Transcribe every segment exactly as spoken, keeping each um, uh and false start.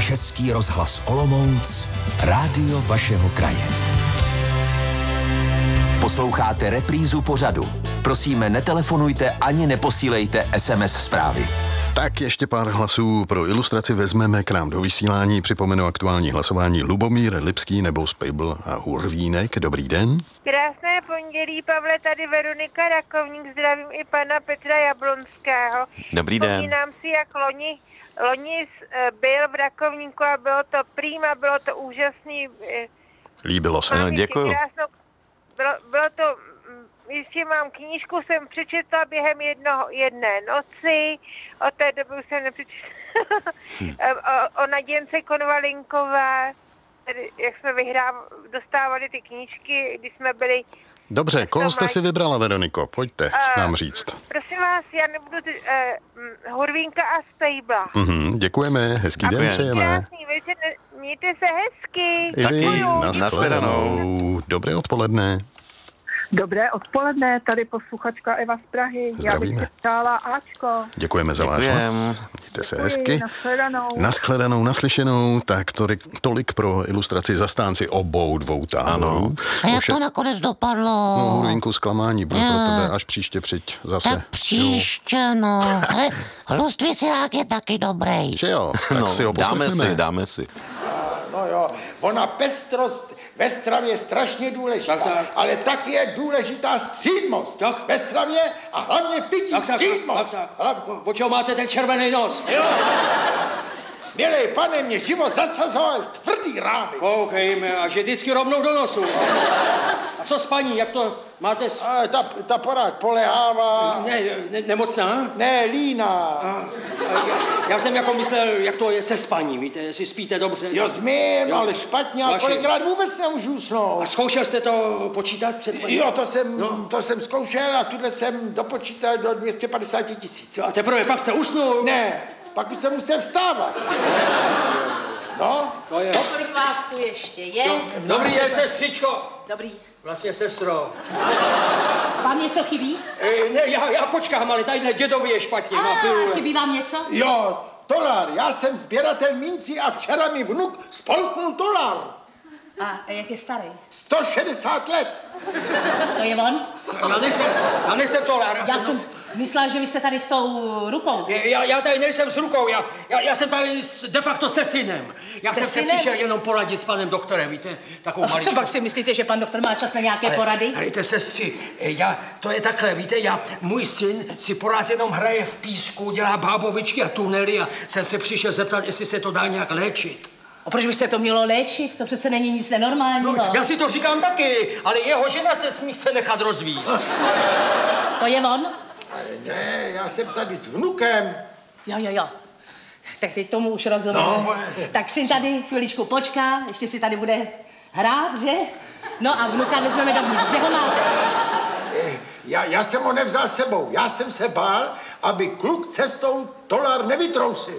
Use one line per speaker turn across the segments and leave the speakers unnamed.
Český rozhlas Olomouc, rádio vašeho kraje. Posloucháte reprízu pořadu. Prosíme, netelefonujte ani neposílejte es em es zprávy.
Tak ještě pár hlasů pro ilustraci vezmeme k nám do vysílání. Připomenu aktuální hlasování. Lubomír Lipský nebo Spejbl a Hurvínek. Dobrý den.
Krásné pondělí, Pavle, tady Veronika Rakovník, zdravím i pana Petra Jablonského.
Dobrý den.
Vzpomínám si, jak loni, loni byl v Rakovníku a bylo to prýma, bylo to úžasný.
Líbilo se.
No, děkuju.
Krásno, bylo, bylo to, ještě mám knížku, jsem přečetla během jednoho, jedné noci, od té doby už jsem nepřečetla, o, o Naděnce Konvalinkové, jak jsme vyhrávali, dostávali ty knížky, když jsme byli.
Dobře, koho jste si vybrala, Veroniko? Pojďte uh, nám říct.
Prosím vás, já nebudu uh, Hurvínka a Spejbla.
Mm-hmm, děkujeme, hezký den přejeme.
Krásný večer, mějte se hezky.
I vy,
Taky,
nashledanou. Dobré odpoledne.
Dobré odpoledne, tady posluchačka Eva z Prahy.
Zdravíme.
Já bych ptála Ačko.
Děkujeme za váš hlas. Mějte se hezky.
Nashledanou.
Nashledanou, naslyšenou. Tak tolik, tolik pro ilustraci zastánci obou dvou táborů.
A jak to nakonec dopadlo?
No, Hurvínku, zklamání, bude pro tebe až příště přijď zase.
Tak příště, no. Ale hlust vysílák je taky dobrý.
Že jo, tak
no,
si ho
dáme
poslechneme.
si, dáme si.
No jo, ona pestrost ve stravě je strašně důležitá,
tak, tak.
ale tak je důležitá střídmost
Tak.
ve stravě a hlavně pití
Tak, tak,
střídmost.
tak, tak. O čeho máte ten červený nos?
Jo. Milej pane, mě život zasazoval tvrdý rány.
Koukejme, a že vždycky rovnou do nosu. A co s paní, jak to máte? S...
A ta, ta porád polehává.
Ne, ne, nemocná?
Ne, líná.
A, a já, já jsem jako myslel, jak to je se spaním, víte, jestli spíte dobře.
Jo, zmím,
Jo.
ale špatně, a
Vaši.
kolikrát vůbec nemůžu usnout.
A zkoušel jste to počítat před spaním?
Jo, to jsem,
No.
to jsem zkoušel a tuhle jsem dopočítal do dvě stě padesát tisíc.
A teprve pak jste usnul?
Ne, pak už jsem musel vstávat. No,
To je...
Kolik vás tu ještě je?
Dobrý den, sestřičko.
Dobrý.
Vlastně sestro.
Vám něco chybí?
E, ne, já, já počkám, ale tadyhle dědovi je špatně. má
A
pilule.
chybí vám něco?
jo, tolar, já jsem sběratel mincí a včera mi vnuk spolknul tolar.
A jak je starý?
sto šedesát let.
To je on?
Já nejsem, já nejsem tolar.
Já jsem myslela, že vy jste tady s tou rukou.
Já, já tady nejsem s rukou, já, já, já jsem tady s, de facto se synem. Já
Se
jsem se
synem?
přišel jenom poradit s panem doktorem, víte, takovou
A co
maličkou.
pak si myslíte, že pan doktor má čas na nějaké
Ale-
porady?
Ale víte, sestři, já, to je takhle, víte, já, můj syn si porád jenom hraje v písku, dělá bábovičky a tunely a jsem se přišel zeptat, jestli se to dá nějak léčit.
A proč by se to mělo léčit? To přece není nic nenormálního.
No, já si to říkám taky, ale jeho žena se s ní chce nechat rozvízt.
To je on?
Ale ne, já jsem tady s vnukem.
Jo, jo, jo. Tak teď tomu už rozumím.
No.
Tak syn tady chviličku počká, ještě si tady bude hrát, že? No a vnuka vezmeme dovnitř. Kde ho máte?
Já, já jsem ho nevzal sebou, já jsem se bál, aby kluk cestou tolar nevytrousil.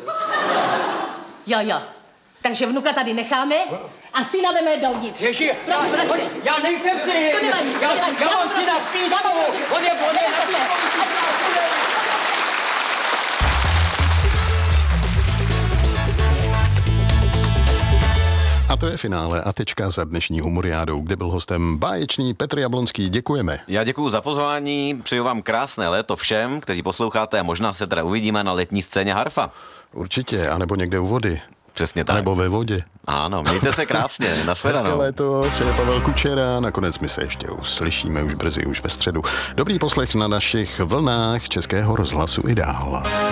Jo, jo. Takže vnuka tady necháme a syna veme dovnitř.
Ježi,
Prosím,
já,
radši.
já nejsem syn.
To nevadí, to
já,
nevadí.
já
Já
mám
prosím,
syna v písku.
já mám-
On je, on je,
Nebojte se.
A to je finále a tečka za dnešní humoriádou, kde byl hostem báječný Petr Jablonský. Děkujeme.
Já děkuju za pozvání, přeju vám krásné léto všem, kteří posloucháte a možná se teda uvidíme na letní scéně Harfa.
Určitě, anebo někde u vody.
Přesně tak.
Nebo ve vodě.
Ano, mějte se krásně,
Hezké
nashledanou.
léto, přeje Pavel Kučera. Nakonec my se ještě uslyšíme už brzy, už ve středu. Dobrý poslech na našich vlnách Českého rozhlasu i dál.